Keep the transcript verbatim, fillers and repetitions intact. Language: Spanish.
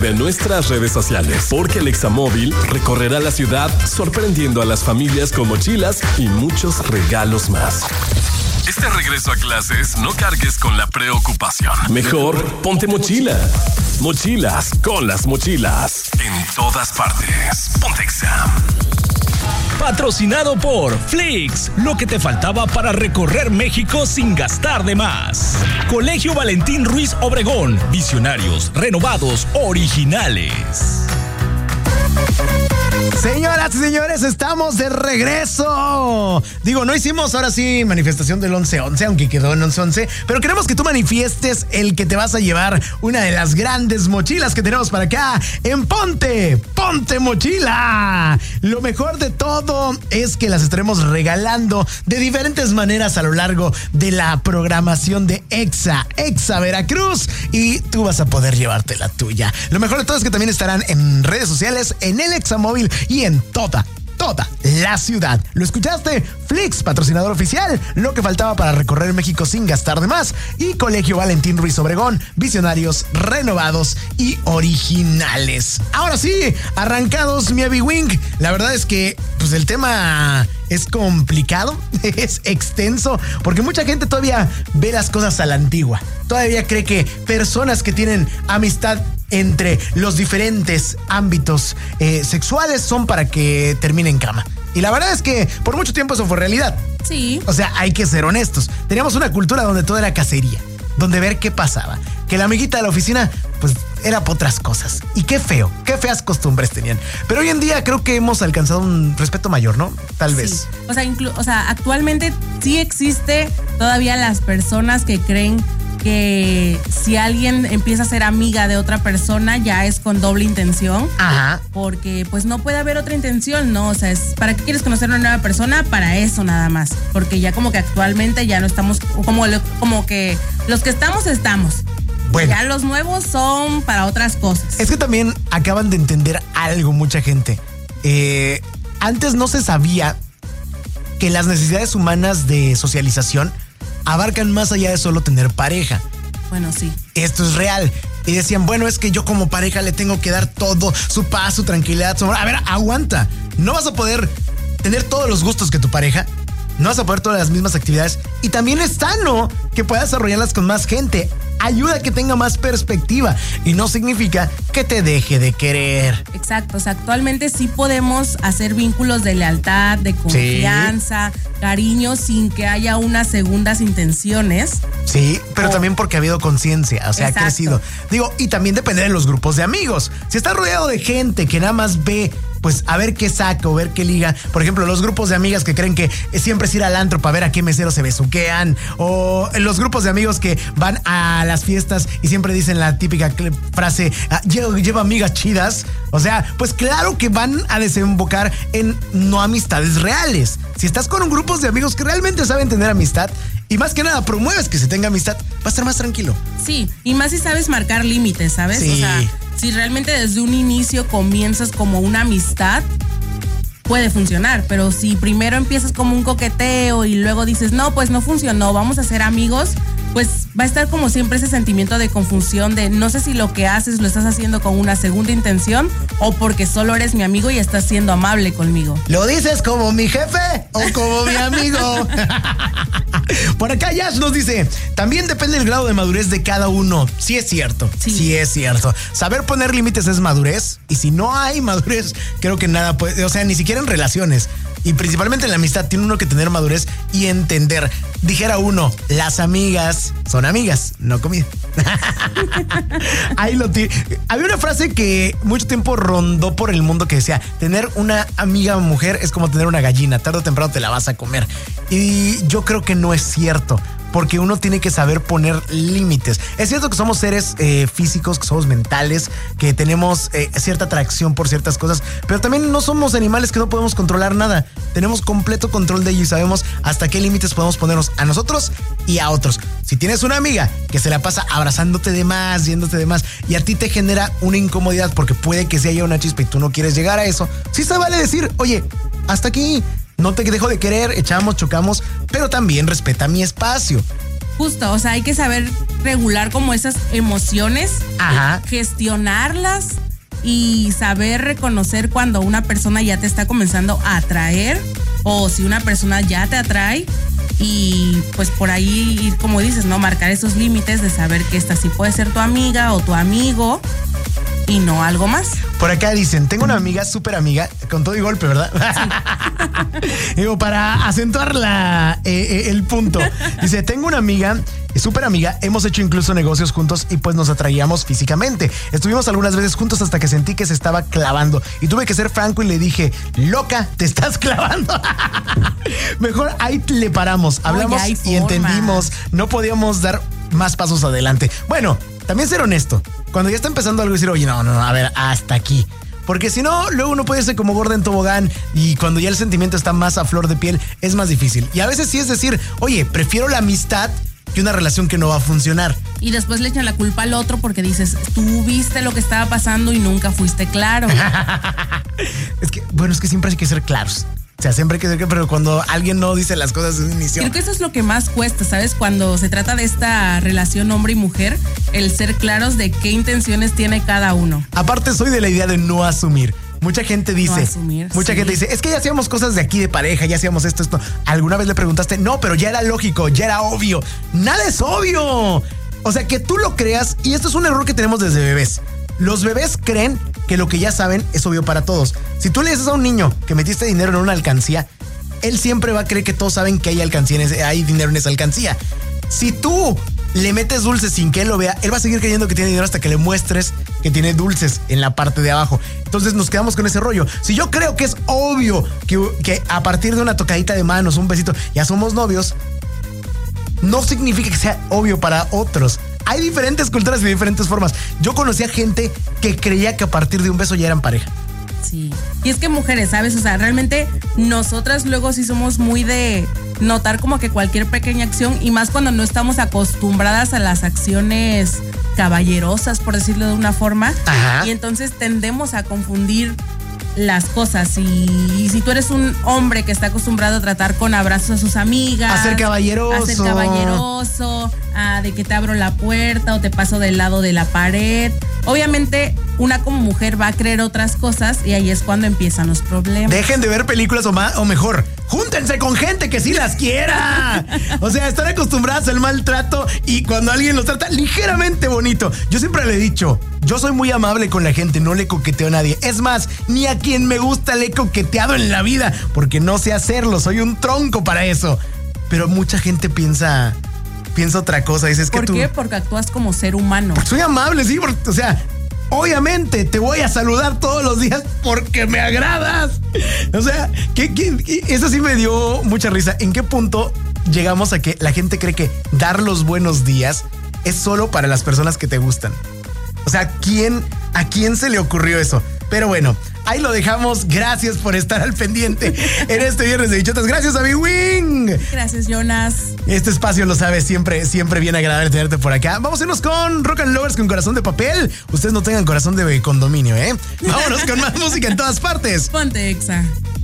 de nuestras redes sociales, porque el Examóvil recorrerá la ciudad sorprendiendo a las familias con mochilas y muchos regalos más. Este regreso a clases no cargues con la preocupación. Mejor ponte mochila. Mochilas con las mochilas. En todas partes. Ponte Exa. Patrocinado por Flix, lo que te faltaba para recorrer México sin gastar de más. Colegio Valentín Ruiz Obregón, visionarios, renovados, originales. Señoras y señores, estamos de regreso. Digo, no hicimos ahora sí manifestación del once once, aunque quedó en once once, pero queremos que tú manifiestes el que te vas a llevar una de las grandes mochilas que tenemos para acá en Ponte, Ponte Mochila. Lo mejor de todo es que las estaremos regalando de diferentes maneras a lo largo de la programación de Exa, Exa Veracruz, y tú vas a poder llevarte la tuya. Lo mejor de todo es que también estarán en redes sociales, en el Examóvil y en toda, toda la ciudad. ¿Lo escuchaste? Flix, patrocinador oficial, lo que faltaba para recorrer México sin gastar de más. Y Colegio Valentín Ruiz Obregón, visionarios, renovados y originales. Ahora sí, arrancados, mi Abby Wing. La verdad es que pues el tema es complicado, es extenso, porque mucha gente todavía ve las cosas a la antigua. Todavía cree que personas que tienen amistad entre los diferentes ámbitos eh, sexuales son para que termine en cama. Y la verdad es que por mucho tiempo eso fue realidad. Sí. O sea, hay que ser honestos. Teníamos una cultura donde todo era cacería, donde ver qué pasaba. Que la amiguita de la oficina, pues, era por otras cosas. Y qué feo, qué feas costumbres tenían. Pero hoy en día creo que hemos alcanzado un respeto mayor, ¿no? Tal vez. Sí. O sea, inclu- o sea, actualmente sí existe todavía las personas que creen que si alguien empieza a ser amiga de otra persona ya es con doble intención. Ajá. Porque pues no puede haber otra intención, ¿no? O sea, es ¿para qué quieres conocer a una nueva persona? Para eso nada más. Porque ya como que actualmente ya no estamos, como, como que los que estamos, estamos. Bueno. Ya los nuevos son para otras cosas. Es que también acaban de entender algo mucha gente. Eh, antes no se sabía que las necesidades humanas de socialización abarcan más allá de solo tener pareja. Bueno, sí. Esto es real. Y decían, bueno, es que yo como pareja le tengo que dar todo, su paz, su tranquilidad, su amor. A ver, aguanta. No vas a poder tener todos los gustos que tu pareja. No vas a poder todas las mismas actividades. Y también es sano que puedas desarrollarlas con más gente. Ayuda a que tenga más perspectiva. Y no significa que te deje de querer. Exacto. O sea, actualmente sí podemos hacer vínculos de lealtad, de confianza, sí, cariño, sin que haya unas segundas intenciones. Sí, pero o... también porque ha habido conciencia. O sea, exacto, ha crecido. Digo, y también depende de los grupos de amigos. Si estás rodeado de gente que nada más ve, pues a ver qué saca o ver qué liga. Por ejemplo, los grupos de amigas que creen que siempre es ir al antro para ver a qué mesero se besuquean. O los grupos de amigos que van a las fiestas y siempre dicen la típica frase, lleva, lleva amigas chidas. O sea, pues claro que van a desembocar en no amistades reales. Si estás con grupos de amigos que realmente saben tener amistad y más que nada promueves que se tenga amistad, va a estar más tranquilo. Sí, y más si sabes marcar límites, ¿sabes? Sí. O sea, si realmente desde un inicio comienzas como una amistad, puede funcionar, pero si primero empiezas como un coqueteo y luego dices, no, pues no funcionó, vamos a ser amigos, pues va a estar como siempre ese sentimiento de confusión de no sé si lo que haces lo estás haciendo con una segunda intención o porque solo eres mi amigo y estás siendo amable conmigo. ¿Lo dices como mi jefe o como mi amigo? Por acá Yash nos dice, también depende del grado de madurez de cada uno. Sí es cierto, sí, sí es cierto. Saber poner límites es madurez, y si no hay madurez, creo que nada puede, o sea, ni siquiera en relaciones. Y principalmente en la amistad tiene uno que tener madurez y entender. Dijera uno, las amigas son amigas, no comida. Ahí lo tiene. Había una frase que mucho tiempo rondó por el mundo que decía, tener una amiga mujer es como tener una gallina, tarde o temprano te la vas a comer. Y yo creo que no es cierto, porque uno tiene que saber poner límites. Es cierto que somos seres eh, físicos, que somos mentales, que tenemos eh, cierta atracción por ciertas cosas, pero también no somos animales que no podemos controlar nada. Tenemos completo control de ello y sabemos hasta qué límites podemos ponernos a nosotros y a otros. Si tienes una amiga que se la pasa abrazándote de más, yéndote de más, y a ti te genera una incomodidad porque puede que se haya una chispa y tú no quieres llegar a eso, sí se vale decir, oye, hasta aquí. No te dejo de querer, echamos, chocamos, pero también respeta mi espacio. Justo, o sea, hay que saber regular como esas emociones, Ajá. gestionarlas y saber reconocer cuando una persona ya te está comenzando a atraer o si una persona ya te atrae y pues por ahí ir, como dices, ¿no? Marcar esos límites de saber que esta sí puede ser tu amiga o tu amigo y no algo más. Por acá dicen, tengo una amiga, súper amiga, con todo y golpe, ¿verdad? Sí. Digo, para acentuar la, eh, eh, el punto. Dice, tengo una amiga, súper amiga, hemos hecho incluso negocios juntos y pues nos atraíamos físicamente. Estuvimos algunas veces juntos hasta que sentí que se estaba clavando y tuve que ser franco y le dije, loca, te estás clavando. Mejor ahí le paramos, hablamos Oye, y entendimos, no podíamos dar más pasos adelante. Bueno, también ser honesto. Cuando ya está empezando algo, decir, oye, no, no, no, a ver, hasta aquí. Porque si no, luego uno puede irse como gorda en tobogán y cuando ya el sentimiento está más a flor de piel, es más difícil. Y a veces sí es decir, oye, prefiero la amistad que una relación que no va a funcionar. Y después le echan la culpa al otro porque dices, tú viste lo que estaba pasando y nunca fuiste claro. Es que, bueno, es que siempre hay que ser claros. O sea, siempre hay que ser claros, pero cuando alguien no dice las cosas desde un inicio. Creo que eso es lo que más cuesta, ¿sabes? Cuando se trata de esta relación hombre y mujer, el ser claros de qué intenciones tiene cada uno. Aparte, soy de la idea de no asumir. Mucha gente dice, no asumir, mucha sí. gente dice, es que ya hacíamos cosas de aquí de pareja, ya hacíamos esto, esto. ¿Alguna vez le preguntaste? No, pero ya era lógico, ya era obvio. Nada es obvio. O sea, que tú lo creas, y esto es un error que tenemos desde bebés. Los bebés creen que lo que ya saben es obvio para todos. Si tú le dices a un niño que metiste dinero en una alcancía, él siempre va a creer que todos saben que hay alcancía, en ese, hay dinero en esa alcancía. Si tú le metes dulces sin que él lo vea, él va a seguir creyendo que tiene dinero hasta que le muestres que tiene dulces en la parte de abajo. Entonces nos quedamos con ese rollo. Si yo creo que es obvio que, que a partir de una tocadita de manos, un besito, ya somos novios, no significa que sea obvio para otros. Hay diferentes culturas y diferentes formas. Yo conocía gente que creía que a partir de un beso ya eran pareja. Sí. Y es que mujeres, ¿sabes? O sea, realmente nosotras luego sí somos muy de notar como que cualquier pequeña acción y más cuando no estamos acostumbradas a las acciones caballerosas, por decirlo de una forma. Ajá. Y entonces tendemos a confundir las cosas y, y si tú eres un hombre que está acostumbrado a tratar con abrazos a sus amigas, A ser caballeroso. a ser caballeroso, a de que te abro la puerta o te paso del lado de la pared, obviamente una como mujer va a creer otras cosas y ahí es cuando empiezan los problemas. Dejen de ver películas o, más, o mejor, júntense con gente que sí las quiera. O sea, están acostumbradas al maltrato y cuando alguien los trata ligeramente bonito. Yo siempre le he dicho, yo soy muy amable con la gente, no le coqueteo a nadie. Es más, ni a quien me gusta le he coqueteado en la vida, porque no sé hacerlo, soy un tronco para eso. Pero mucha gente piensa, piensa otra cosa. Dices que ¿Por tú, qué? Porque actúas como ser humano. Porque soy amable, sí, porque, o sea, obviamente te voy a saludar todos los días porque me agradas. O sea, ¿qué, qué, qué? Eso sí me dio mucha risa. ¿En qué punto llegamos a que la gente cree que dar los buenos días es solo para las personas que te gustan? O sea, ¿quién, ¿a quién se le ocurrió eso? Pero bueno, ahí lo dejamos. Gracias por estar al pendiente en este viernes de Bichotas. Gracias a mi Wing. Gracias, Jonas. Este espacio lo sabes, siempre, siempre bien agradable tenerte por acá. Vamos a irnos con Rock and Lovers con corazón de papel. Ustedes no tengan corazón de condominio, ¿eh? Vámonos con más música en todas partes. Ponte Exa.